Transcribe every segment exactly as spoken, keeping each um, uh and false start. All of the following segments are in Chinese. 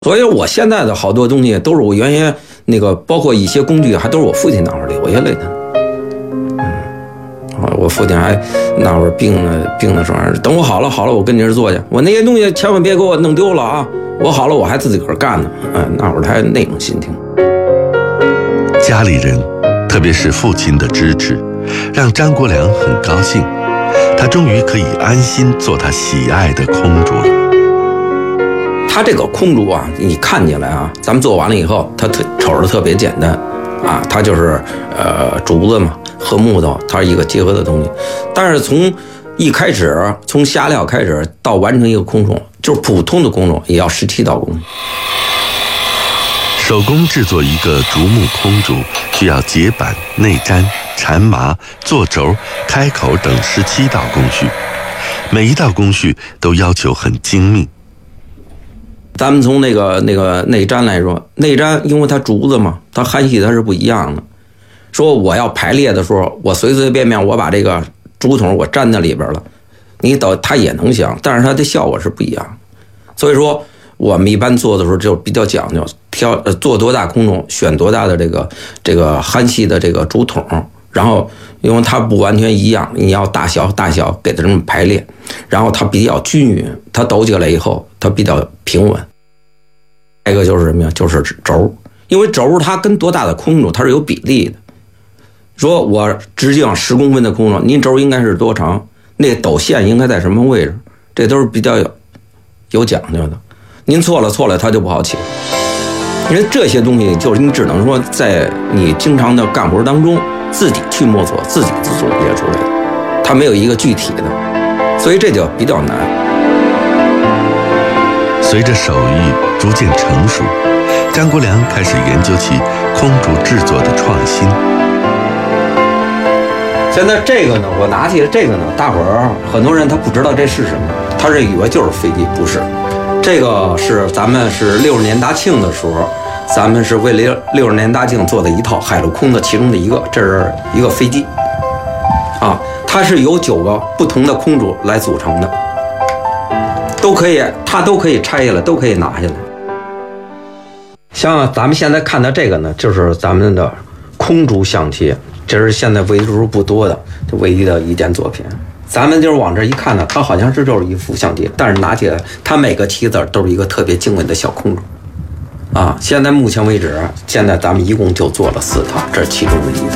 所以我现在的好多东西都是我原先那个，包括一些工具，还都是我父亲那会儿留下来的。嗯，我父亲还那会儿病了，病的时候，等我好了，好了，我跟你这儿做去。我那些东西千万别给我弄丢了啊！我好了，我还自己个儿干呢。嗯，那会儿还那种心情。 家里人，特别是父亲的支持，让张国良很高兴，他终于可以安心做他喜爱的空竹了。 它这个空竹啊，你看起来啊，咱们做完了以后，它特瞅着特别简单啊，它就是呃竹子嘛和木头，它是一个结合的东西。但是从一开始，从下料开始到完成一个空竹，就是普通的空竹也要十七道工序。 手工制作一个竹木空竹，需要结板、内粘、缠麻、做轴、开口等十七道工序，每一道工序都要求很精密。 咱们从那个那个内粘来说，内粘因为它竹子嘛，它焊锡它是不一样的。说我要排列的时候，我随随便便我把这个竹筒我粘在里边了，你等它也能响，但是它的效果是不一样。所以说我们一般做的时候就比较讲究，挑呃做多大空中，选多大的这个这个焊锡的这个竹筒，然后因为它不完全一样，你要大小大小给它这么排列，然后它比较均匀，它抖起来以后它比较平稳。再一个就是什么呀？就是轴，因为轴它跟多大的空中它是有比例的。说我直径十公分的空中，您轴应该是多长？那抖线应该在什么位置？这都是比较有有讲究的。您错了错了，它就不好起。因为这些东西就是你只能说在你经常的干活当中自己去摸索，自己自总结出来的，它没有一个具体的，所以这就比较难。 随着手艺逐渐成熟，张国良开始研究起空竹制作的创新。 现在这个呢，我拿起来这个呢，大伙儿很多人他不知道这是什么，他是以为就是飞机，不是。这个是咱们是六十年大庆的时候，咱们是为了六十年大庆做的一套海陆空的其中的一个，这是一个飞机，啊，它是由九个不同的空竹来组成的。都可以，它都可以拆下来，都可以拿下来。像咱们现在看的这个呢，就是咱们的空竹象棋，这是现在为数不多的这唯一的一件作品。咱们就是往这一看呢，它好像是就是一副象棋，但是拿起来，它每个棋子都是一个特别精美的小空竹。啊，现在目前为止，现在咱们一共就做了四套，这是其中的一套。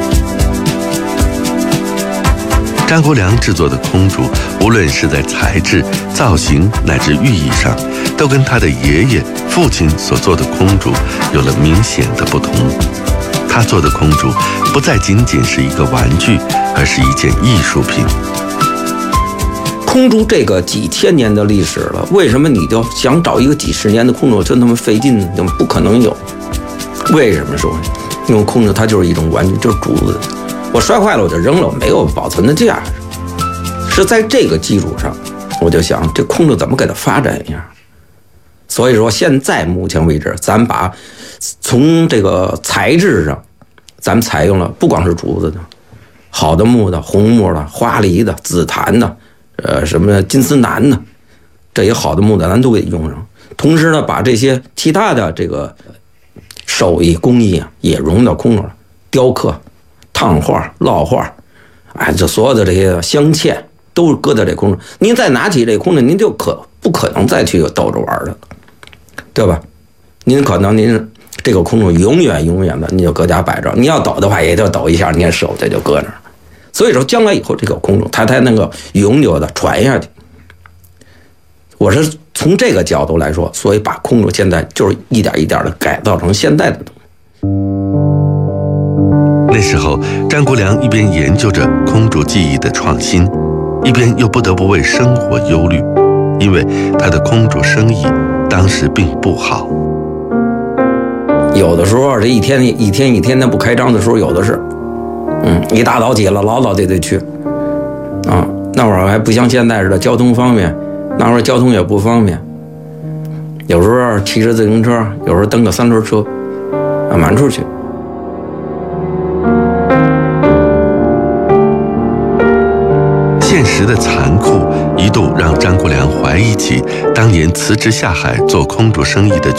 张国良制作的空竹，无论是在材质、造型乃至寓意上，都跟他的爷爷、父亲所做的空竹有了明显的不同。他做的空竹不再仅仅是一个玩具，而是一件艺术品。 空竹这个几千年的历史了，为什么你就想找一个几十年的空竹就那么费劲呢？就不可能有。为什么说？因为空竹它就是一种玩具，就是竹子。我摔坏了我就扔了，没有保存的价值。是在这个基础上，我就想这空竹怎么给它发展一下。所以说现在目前为止，咱把从这个材质上，咱们采用了不光是竹子的，好的木的、红木的、花梨的、紫檀的，呃，什么金丝楠的，这些好的木的咱都给用上。同时呢，把这些其他的这个手艺工艺啊，也融到空中了，雕刻、烫画、烙画，哎，这所有的这些镶嵌都是搁在这空中。您再拿起这空中，您就可不可能再去逗着玩了，对吧？您可能您这个空中永远永远的你就搁家摆着，你要抖的话也就抖一下，你手这就搁那儿。所以说将来以后这个空中它才能够永久的传下去。我是从这个角度来说，所以把空中现在就是一点一点的改造成现在的东西。 那时候张国良一边研究着空竹技艺的创新，一边又不得不为生活忧虑，因为他的空竹生意当时并不好。 有的时候这一天一天一天的不开张的时候有的是，嗯，一大早起了老早得得去，啊，那会儿还不像现在似的交通方便，那会儿交通也不方便，有时候骑着自行车，有时候蹬个三轮车，啊，满处去。 现实的残酷一度让张国良怀疑起当年辞职下海做空竹生意的